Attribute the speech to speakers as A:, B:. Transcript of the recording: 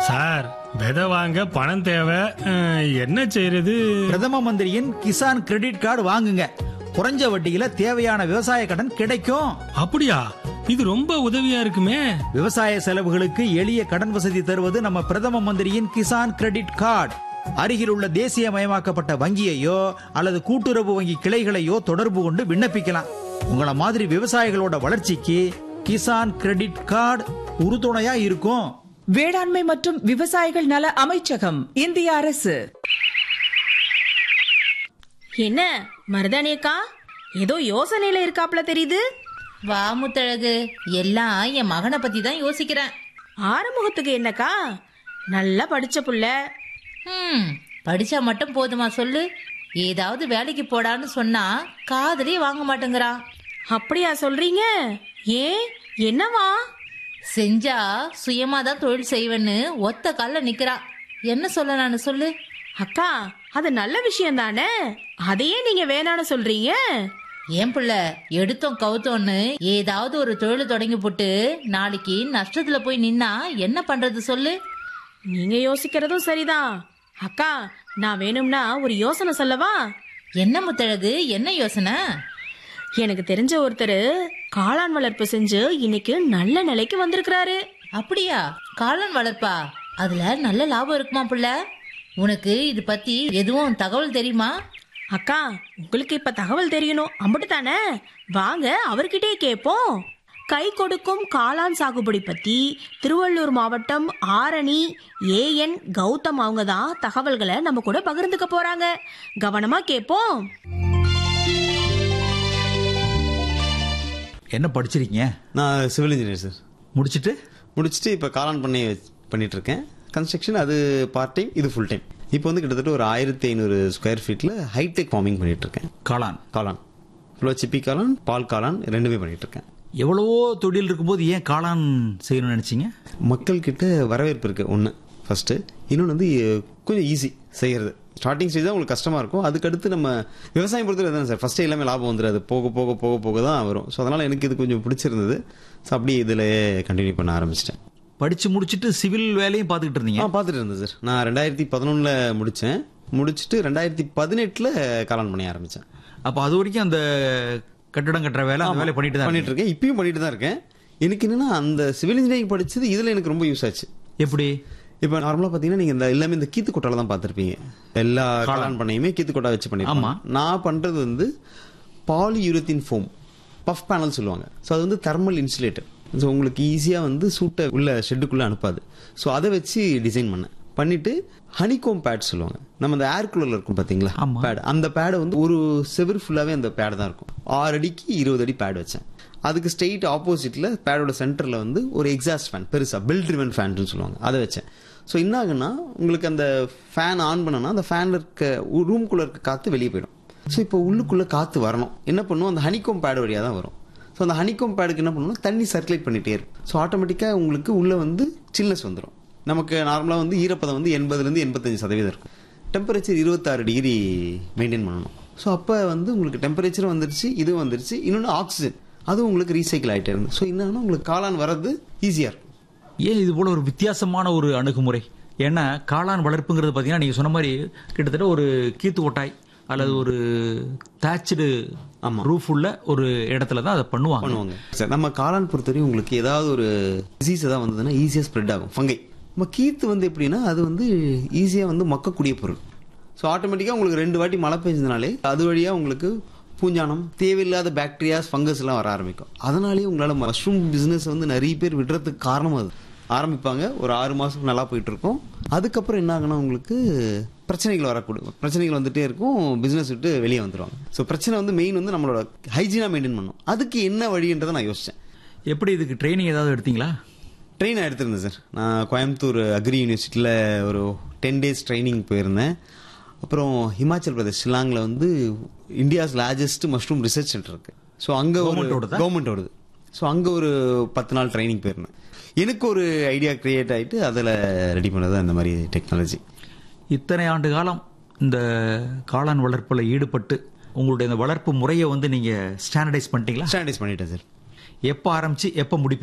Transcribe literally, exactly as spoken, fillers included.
A: Sir விதை வாங்க பணம் தேவை, அஹ், என்ன செய்யறது?
B: பிரதம மந்திரியின் கிசான் கிரெடிட் கார்டு வாங்குங்க. குறைஞ்ச வட்டியில தேவையான விவசாய கடன் கிடைக்கும்.
A: அப்படியா? இது ரொம்ப உதவியா இருக்குமே.
B: விவசாய செலவுகளுக்கு எளிய கடன் வசதி தருவது நம்ம பிரதம மந்திரியின் கிசான் கிரெடிட் கார்டு. அருகில் உள்ள தேசியமயமாக்கப்பட்ட வங்கியையோ அல்லது கூட்டுறவு வங்கி கிளைகளையோ தொடர்பு கொண்டு விண்ணப்பிக்கலாம். உங்கள மாதிரி விவசாயிகளோட வளர்ச்சிக்கு கிசான் கிரெடிட் கார்டு உறுதுணையா இருக்கும்.
C: வேளாண்மை மற்றும் விவசாயிகள் நல அமைச்சகம், இந்திய அரசு.
D: என்ன மருதானியக்கா, ஏதோ யோசனையில இருக்காப்ல தெரியுது.
E: வா முத்தழகு, எல்லாம் என் மகனை பத்தி தான் யோசிக்கிறேன்.
D: ஆறுமுகத்துக்கு என்னக்கா, நல்லா படிச்ச புள்ள.
E: ம் படிச்சா மட்டும் போதுமா சொல்லு? ஏதாவது வேலைக்கு போடான்னு சொன்னா காதலே வாங்க மாட்டேங்கிறான்.
D: அப்படியா சொல்றீங்க? ஏன், என்னவா?
E: செஞ்சா சுயமா தான் தொழில் செய்வேன்னு ஒத்த கால்ல நிக்கிறான். என்ன சொல்ல நான் சொல்லு?
D: அக்கா, அது நல்ல விஷயம் தானே, அதையே நீங்க வேணான்னு சொல்றீங்க?
E: ஏன் புள்ள, எடுத்தோம் கவுத்தோன்னு ஏதாவது ஒரு தொழில் தொடங்கி போட்டு நாளைக்கு நஷ்டத்துல போய் நின்னா என்ன பண்றது சொல்லு?
D: நீங்க யோசிக்கிறதும் சரிதான். அக்கா, நான் வேணும்னா ஒரு யோசனை சொல்லவா?
E: என்ன முத்தழகு, என்ன யோசனை?
D: எனக்கு தெரிஞ்ச ஒருத்தர் காளான் வளர்ப்பு செஞ்சு இன்னைக்கு நல்ல நிலைக்கு வந்திருக்கிறாரு.
E: அப்படியா? காளான் வளர்ப்பா? அதுல நல்ல லாபம் இருக்குமா புள்ள? உனக்கு இது பத்தி எதுவும் தகவல் தெரியுமா?
D: அக்கா, உங்களுக்கு இப்ப தகவல் தெரியணும் அம்பட்டு தானே? வாங்க அவர்கிட்டே கேட்போம். கை கொடுக்கும் காளான் சாகுபடி பத்தி திருவள்ளூர் மாவட்டம் ஆரணி ஏஎன் கௌதம் அவங்க தான் தகவல்களை நம்ம கூட பகிர்ந்துக்க போறாங்க. கவனமா கேட்போம்.
B: என்ன படிச்சிருக்கீங்க?
F: நான் சிவில் இன்ஜினியர் சார்.
B: முடிச்சிட்டு
F: முடிச்சுட்டு இப்போ காளான் பண்ணி பண்ணிட்டு இருக்கேன். கன்ஸ்ட்ரக்ஷன் அது பார்ட் டைம், இது ஃபுல் டைம். இப்போ வந்து கிட்டத்தட்ட ஒரு ஆயிரத்தி ஐநூறு ஸ்கொயர் ஃபீட்ல ஹைடெக் ஃபார்மிங் பண்ணிட்டு இருக்கேன்.
B: காளான்
F: காளான் ஃபுல்லாக சிப்பி காளான், பால் காளான் ரெண்டுமே பண்ணிட்டு இருக்கேன்.
B: எவ்வளவோ தொழில் இருக்கும்போது ஏன் காளான் செய்யணும்னு நினைச்சீங்க?
F: மக்கள் கிட்ட வரவேற்பு இருக்கு ஒன்று ஃபர்ஸ்ட். இன்னொன்று வந்து கொஞ்சம் ஈஸி செய்யறது. ஸ்டார்டிங் ஸ்டேஜ் தான் உங்களுக்கு கஷ்டமா இருக்கும். அதுக்கடுத்து நம்ம விவசாயம் பொறுத்தவரை தானே சார், ஃபர்ஸ்ட் எல்லாமே லாபம் வந்துடாது, போக போக போக போக தான் வரும். ஸோ அதனால எனக்கு இது கொஞ்சம் பிடிச்சிருந்தது. ஸோ அப்படியே இதில் கண்டினியூ பண்ண ஆரம்பிச்சிட்டேன்.
B: படிச்சு முடிச்சுட்டு சிவில் வேலையும் பார்த்துக்கிட்டு இருந்தீங்க?
F: ஆ பார்த்துட்டு இருந்தேன் சார். நான் ரெண்டாயிரத்தி பதினொன்னுல முடித்தேன். முடிச்சுட்டு ரெண்டாயிரத்தி பதினெட்டில் காளான் பண்ணி ஆரம்பித்தேன்.
B: அப்போ அது வரைக்கும் அந்த கட்டடம் கட்டுற வேலை அந்த வேலை பண்ணிட்டு தான்
F: பண்ணிட்டு இருக்கேன். இப்பயும் பண்ணிட்டு தான் இருக்கேன். எனக்கு என்னன்னா அந்த சிவில் இன்ஜினியரிங் படிச்சது இதில் எனக்கு ரொம்ப யூஸ் ஆச்சு.
B: எப்படி?
F: இப்போ நார்மலாக பார்த்தீங்கன்னா நீங்கள் இந்த எல்லாமே இந்த கீத்து கொட்டால தான் பார்த்துருப்பீங்க. எல்லா காளான் பண்ணையுமே கீத்து கொட்டா வச்சு பண்ணிருப்பாங்க. நான் பண்ணுறது வந்து பாலி யூரத்தின் ஃபோம் பஃப் பேனல் சொல்லுவாங்க. ஸோ அது வந்து தெர்மல் இன்சுலேட்டர். ஸோ உங்களுக்கு ஈஸியாக வந்து சூட்டை உள்ள ஷெட்டுக்குள்ளே அனுப்பாது. ஸோ அதை வச்சு டிசைன் பண்ணேன். பண்ணிட்டு ஹனிகோம் பேட் சொல்லுவாங்க. நம்ம அந்த ஏர் கூலர்ல இருக்கும் பார்த்தீங்களா பேட், அந்த பேடை வந்து ஒரு செவர் ஃபுல்லாகவே அந்த பேட் தான் இருக்கும். ஆறு அடிக்கு இருபது அடி பேட் வச்சேன். அதுக்கு ஸ்ட்ரெயிட் ஆப்போசிட்ல பேடோட சென்டர்ல வந்து ஒரு எக்ஸாஸ்ட் ஃபேன், பெருசா பெல்ட் ட்ரிவன் ஃபேன் சொல்லுவாங்க, அதை வச்சேன். ஸோ என்ன ஆகுன்னா உங்களுக்கு அந்த ஃபேன் ஆன் பண்ணனா அந்த ஃபேன்ல இருக்க ரூம்குள்ள இருக்க காற்று வெளியே போயிடும். ஸோ இப்போ உள்ளுக்குள்ள காற்று வரணும், என்ன பண்ணுவோம், அந்த ஹனிகோம் பேட் வழியாக தான் வரும். ஸோ அந்த ஹனிகோம் பேடுக்கு என்ன பண்ணணும், தண்ணி சர்க்குலேட் பண்ணிட்டே இருக்கும். ஸோ ஆட்டோமேட்டிக்காக உங்களுக்கு உள்ள வந்து சில்னஸ் வந்துடும். நமக்கு நார்மலாக வந்து ஈரப்பதம் வந்து எண்பதுலேருந்து எண்பத்தஞ்சு சதவீதம் இருக்கும். டெம்பரேச்சர் இருபத்தாறு டிகிரி மெயின்டைன் பண்ணணும். ஸோ அப்போ வந்து உங்களுக்கு டெம்பரேச்சரும் வந்துருச்சு, இதுவும் வந்துருச்சு. இன்னொன்று ஆக்சிஜன் அதுவும் உங்களுக்கு ரீசைக்கிள் ஆகிட்டே இருந்து. ஸோ என்னன்னா உங்களுக்கு காளான் வர்றது ஈஸியாக இருக்கும்.
B: ஏன் இது போல ஒரு வித்தியாசமான ஒரு அணுகுமுறை? ஏன்னா காளான் வளர்ப்புங்கிறது பார்த்தீங்கன்னா நீங்கள் சொன்ன மாதிரி கிட்டத்தட்ட ஒரு கீத்து கொட்டாய் அல்லது ஒரு தேய்ச்சிடு ரூஃப் உள்ள ஒரு இடத்துல தான் அதை பண்ணுவாங்க
F: பண்ணுவாங்க சார். நம்ம காளான் பொறுத்தவரையும் உங்களுக்கு ஏதாவது ஒரு டிசீஸ் ஏதாவது வந்ததுன்னா ஈஸியாக ஸ்ப்ரெட் ஆகும். ஃபங்கை நம்ம கீத்து வந்து எப்படின்னா அது வந்து ஈஸியாக வந்து மக்கக்கூடிய பொருள். ஸோ ஆட்டோமேட்டிக்காக உங்களுக்கு ரெண்டு வாட்டி மழை பெஞ்சதுனாலே அது வழியாக உங்களுக்கு பூஞ்சானம், தேவையில்லாத பாக்டீரியாஸ், ஃபங்கஸ் எல்லாம் வர ஆரம்பிக்கும். அதனாலேயே உங்களால் மஷ்ரூம் பிஸ்னஸ் வந்து நிறைய பேர் விடுறதுக்கு காரணம் அது. ஆரம்பிப்பாங்க, ஒரு ஆறு மாதம் நல்லா போயிட்டு இருக்கும். அதுக்கப்புறம் என்ன ஆகுனா உங்களுக்கு பிரச்சனைகள் வரக்கூடும், பிரச்சனைகள் வந்துட்டே இருக்கும், பிஸ்னஸ் விட்டு வெளியே வந்துடுவாங்க. ஸோ பிரச்சனை வந்து மெயின் வந்து நம்மளோட ஹைஜீனாக மெயின்டைன் பண்ணணும். அதுக்கு என்ன வழின்றதை நான் யோசித்தேன்.
B: எப்படி இதுக்கு ட்ரைனிங் ஏதாவது எடுத்தீங்களா?
F: ட்ரெயின் எடுத்திருந்தேன் சார். நான் கோயம்புத்தூர் அக்ரி யூனிவர்சிட்டியில் ஒரு டென் டேஸ் ட்ரைனிங் போயிருந்தேன். அப்புறம் ஹிமாச்சல் பிரதேஷ் ஷில்லாங்கில் வந்து India's largest mushroom research centre இருக்கு. ஸோ அங்கே கவர்மெண்ட் வருது. ஸோ அங்கே ஒரு பத்து நாள் ட்ரைனிங் போயிருந்தேன். எனக்கு ஒரு ஐடியா கிரியேட் ஆகிட்டு அதில் ரெடி பண்ணது இந்த மாதிரி டெக்னாலஜி.
B: இத்தனை ஆண்டு காலம் இந்த காளான் வளர்ப்பில் ஈடுபட்டு உங்களுடைய இந்த வளர்ப்பு முறையை வந்து நீங்கள் ஸ்டாண்டர்டைஸ் பண்ணிட்டீங்களா?
F: ஸ்டாண்டர்டைஸ் பண்ணிட்டேன் சார்.
B: எப்போ ஆரம்பிச்சு எப்போ முடிப்பீங்க?